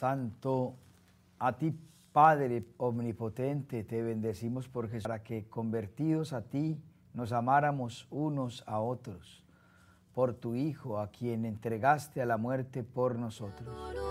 Santo, a ti, Padre omnipotente, te bendecimos por Jesús, para que convertidos a ti nos amáramos unos a otros, por tu Hijo, a quien entregaste a la muerte por nosotros.